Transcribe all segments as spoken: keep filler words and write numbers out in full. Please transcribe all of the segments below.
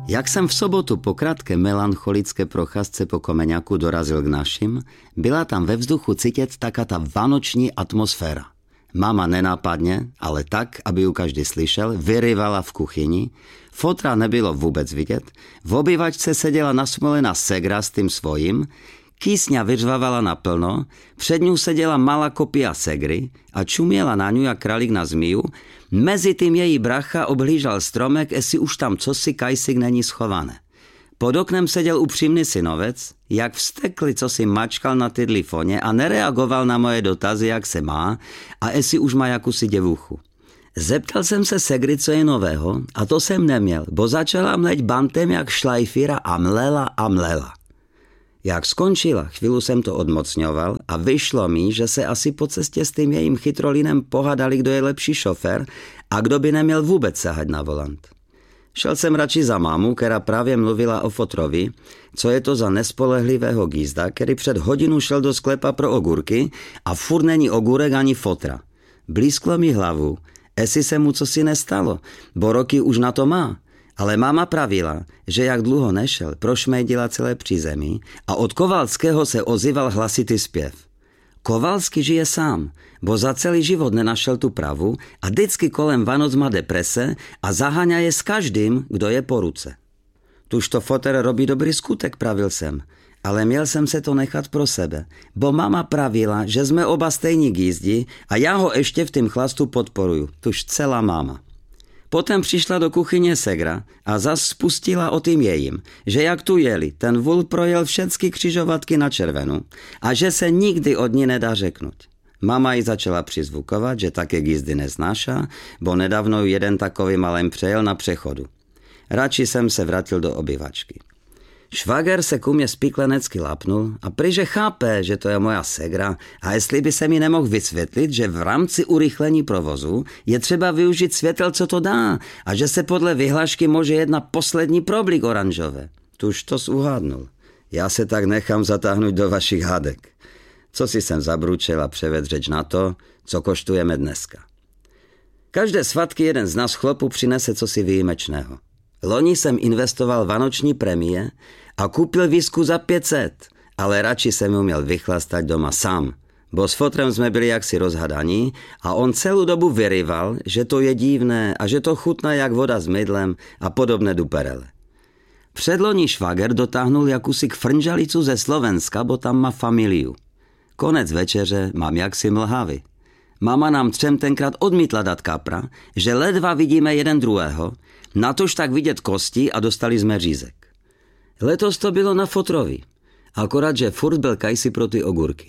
Jak jsem v sobotu po krátké melancholické procházce po Komeňaku dorazil k našim, byla tam ve vzduchu cítit taká ta vánoční atmosféra. Mama nenápadně, ale tak, aby ju každý slyšel, vyryvala v kuchyni, fotra nebylo vůbec vidět, v obývačce seděla nasmolená segra s tým svojím, kýsňa vyřvávala naplno, před ňu seděla malá kopia segry a čuměla na ňu jak králík na zmiju, mezi tím její bracha obhlížal stromek, jestli už tam cosi kajsik není schované. Pod oknem seděl upřímný synovec, jak vstekli, co si mačkal na tydli foně a nereagoval na moje dotazy, jak se má a jestli už má jakousi děvuchu. Zeptal jsem se segry, co je nového, a to jsem neměl, bo začala mleť bantem jak šlajfíra a mlela a mlela. Jak skončila, chvíli jsem to odmocňoval a vyšlo mi, že se asi po cestě s tím jejím chytrolinem pohádali, kdo je lepší šofér a kdo by neměl vůbec sahat na volant. Šel jsem radši za mámu, která právě mluvila o fotrovi, co je to za nespolehlivého gízda, který před hodinu šel do sklepa pro ogurky a furt není ogurek ani fotra. Blízklo mi hlavu, jestli se mu cosi nestalo, bo roky už na to má. Ale máma pravila, že jak dlouho nešel, prošmejdila celé přízemí a od Kovalského se ozýval hlasitý zpěv. Kovalský žije sám, bo za celý život nenašel tu pravu a vždycky kolem Vánoc má deprese a zaháňa je s každým, kdo je po ruce. Tuž to foter robí dobrý skutek, pravil jsem, ale měl jsem se to nechat pro sebe, bo máma pravila, že jsme oba stejní gízdi a já ho ještě v tým chlastu podporuju, tuž celá máma. Potom přišla do kuchyně segra a zas spustila o tým jejím, že jak tu jeli, ten vůl projel všechny křižovatky na červenou a že se nikdy od ní nedá řeknout. Mama ji začala přizvukovat, že také gízdy neznáša, bo nedávno ju jeden takový malém přejel na přechodu. Radši jsem se vrátil do obyvačky. Švager se ku mě spiklenecky lapnul a prý, chápe, že to je moja segra a jestli by se mi nemohl vysvětlit, že v rámci urychlení provozu je třeba využít světel, co to dá a že se podle vyhlášky může jedna poslední problík oranžové. Tuž to uhádnul. Já se tak nechám zatáhnout do vašich hádek. Co si jsem zabručil a převedl řeč na to, co koštujeme dneska. Každé svatky jeden z nás chlopů přinese cosi výjimečného. Loni jsem investoval vánoční prémie a koupil výsku za pět set, ale radši jsem ju měl vychlastat doma sám, bo s fotrem jsme byli jaksi rozhadaní a on celou dobu vyryval, že to je divné a že to chutná jak voda s mydlem a podobné duperele. Předloni švager dotáhnul jakousi frnžalicu ze Slovenska, bo tam má familiu. Konec večeře mám jaksi mlhavy. Mama nám třem tenkrát odmítla dát kapra, že ledva vidíme jeden druhého, natož tak vidět kosti a dostali jsme řízek. Letos to bylo na fotrovi, akorát, že furt byl kajsi pro ty ogurky.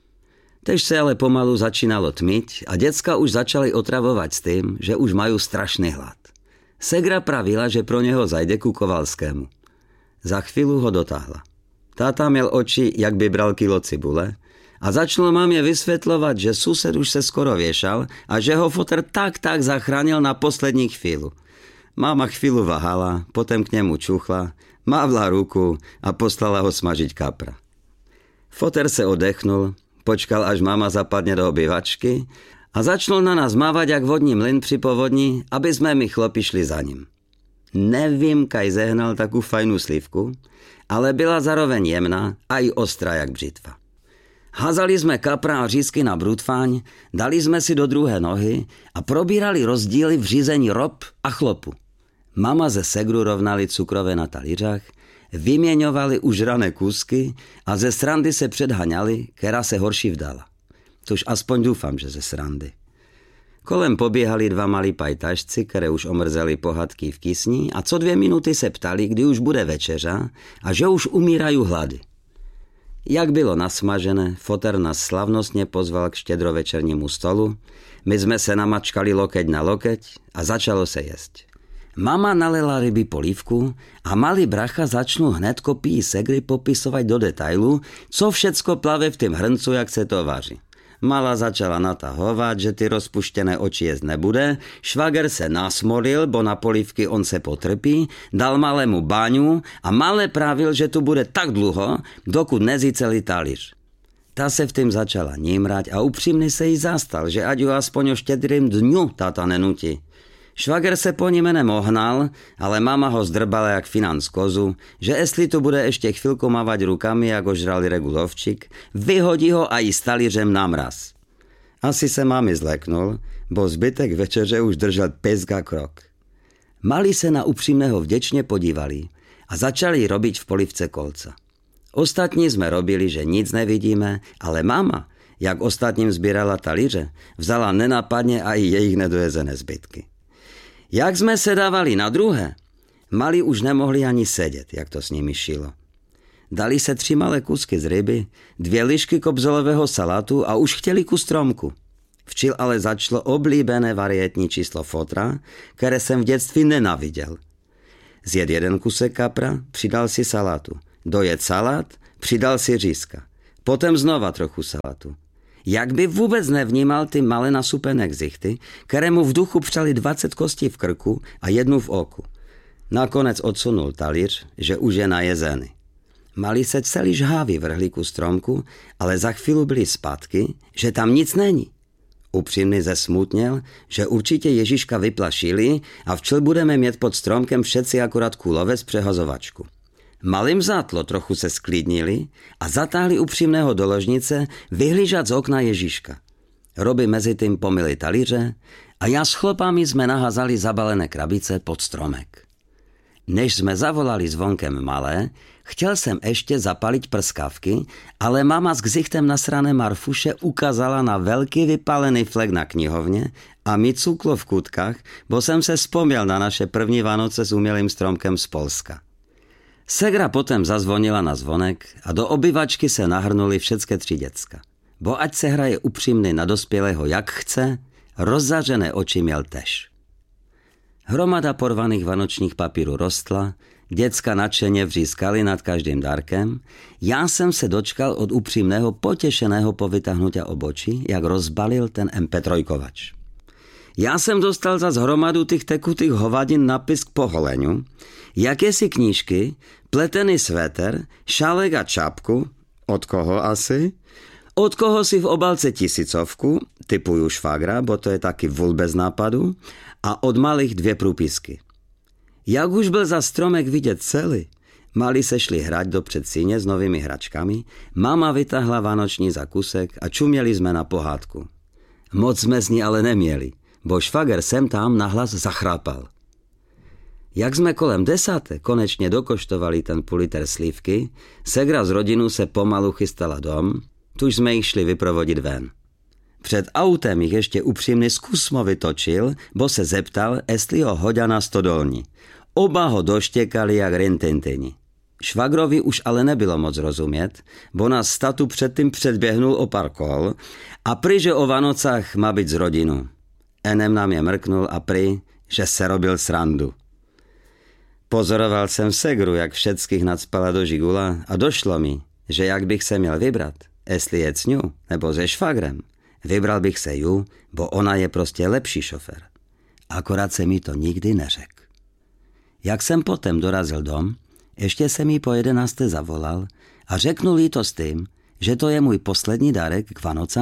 Tež se ale pomalu začínalo tmit a děcka už začaly otravovat s tím, že už mají strašný hlad. Segra pravila, že pro něho zajde ku Kovalskému. Za chvíli ho dotáhla. Táta měl oči, jak by bral kilo cibule, a začal mámě vysvětlovat, že sused už se skoro věšal a že ho foter tak tak zachránil na poslední chvíli. Máma chvíli váhala, potom k němu čuchla, mávla ruku a poslala ho smažiť kapra. Foter se odechnul, počkal, až máma zapadne do obyvačky a začal na nás mávat jak vodní mlyn při povodni, aby jsme my chlopi šli za ním. Nevím, kaj zehnal takovou fajnou slívku, ale byla zároveň jemná a i ostrá jak břitva. Házali jsme kapra a řízky na brutfáň, dali jsme si do druhé nohy a probírali rozdíly v řízení rob a chlopu. Mama ze segru rovnali cukrové na talířách, vyměňovali užrané kusky a ze srandy se předhaňali, která se horší vdala. Tož aspoň doufám, že ze srandy. Kolem poběhali dva malí pajtašci, které už omrzeli pohádky v kysni a co dvě minuty se ptali, kdy už bude večeřa a že už umírají hlady. Jak bylo nasmažené, foter nás slavnostně pozval k štědrovečernímu stolu, my jsme se namačkali lokeť na lokeť a začalo se jesť. Mama nalela ryby polívku a malý bracha začnul hned kopii segry popisovat do detailu, co všecko plave v tým hrncu, jak se to vaří. Mala začala natahovat, že ty rozpuštěné oči jíst nebude, švager se nasmolil, bo na polívky on se potrpí, dal malému báňu a malé pravil, že tu bude tak dlouho, dokud nezí celý talíř. Ta se v tým začala nímrať a upřímně se jí zastal, že ať ju aspoň o štědrým dňu táta nenutí. Švager se po ní jménem ohnal, ale mama ho zdrbala jak financ kozu, že jestli tu bude ještě chvilku mávať rukami, jak ožralý regulovčík, vyhodí ho a i s talířem na mraz. Asi se mami zleknul, bo zbytek večeře už držel pezga krok. Mali se na upřímného vděčně podívali a začali robiť v polivce kolca. Ostatní jsme robili, že nic nevidíme, ale mama, jak ostatním sbírala talíře, vzala nenapadně a i jejich nedojezené zbytky. Jak jsme se dávali na druhé, mali už nemohli ani sedět, jak to s nimi šilo. Dali se tři malé kusky z ryby, dvě lišky kobzolového salátu a už chtěli kus stromku. Včil ale začalo oblíbené varietní číslo fotra, které jsem v dětství nenáviděl. Zjed jeden kusek kapra, přidal si salátu. Dojet salát, přidal si řízka. Potom znova trochu salátu. Jak by vůbec nevnímal ty malé nasupené ksichty, které mu v duchu přali dvacet kostí v krku a jednu v oku. Nakonec odsunul talíř, že už je najezený. Mali se celý žhávi vrhli ku stromku, ale za chvíli byli zpátky, že tam nic není. Upřímný zesmutněl, že určitě Ježíška vyplašili a včel budeme mít pod stromkem všetci akurát kulovec přehazovačku. Malým zátlo trochu se sklidnili a zatáhli upřímného do ložnice vyhlížat z okna Ježíška. Robi mezi tím pomyli talíře a já s chlopami jsme naházali zabalené krabice pod stromek. Než jsme zavolali zvonkem malé, chtěl jsem ještě zapaliť prskavky, ale mama s ksichtem nasrané Marfuše ukázala na velký vypálený flek na knihovně a mi cuklo v kutkách, bo jsem se vzpomněl na naše první Vánoce s umělým stromkem z Polska. Segra potom zazvonila na zvonek a do obyvačky se nahrnuli všetké tři děcka. Bo ať se hraje upřímný na dospělého jak chce, rozzařené oči měl tež. Hromada porvaných vanočních papírů rostla, děcka nadšeně vřískali nad každým dárkem, já jsem se dočkal od upřímného potěšeného povytahnutia obočí, jak rozbalil ten em pé tři kovač. Já jsem dostal za hromadu těch tekutých hovadin napis k poholeniu, jakési knížky, pletený svéter, šálek a čapku, od koho asi, od koho si v obalce tisícovku, typuju švagra, bo to je taky vůl bez nápadu, a od malých dvě průpisky. Jak už byl za stromek vidět celý, mali se šli hrať do předsíně s novými hračkami, mama vytahla vánoční zakusek a čuměli jsme na pohádku. Moc jsme z ní ale neměli, bo švager sem tam nahlas zachrápal. Jak jsme kolem desáté konečně dokoštovali ten půl liter slívky, segra z rodinu se pomalu chystala dom, tuž jsme jich šli vyprovodit ven. Před autem jich ještě upřímný zkusmo vytočil, bo se zeptal, jestli ho hodá na stodolní. Oba ho doštěkali jak rintintini. Švagrovi už ale nebylo moc rozumět, bo nás statu předtím předběhnul o pár kol a prý, že o Vanocách má být z rodinu. Enem nám je mrknul a prý, že se robil srandu. Pozoroval jsem segru, jak všetkých nacpala do žigula a došlo mi, že jak bych se měl vybrat, jestli je s ňu nebo se švagrem, vybral bych se ju, bo ona je prostě lepší šofér. Akorát se mi to nikdy neřekl. Jak jsem potom dorazil dom, ještě jsem jí po jedenácté zavolal a řeknul jí to s tím, že to je můj poslední dárek k Vanocám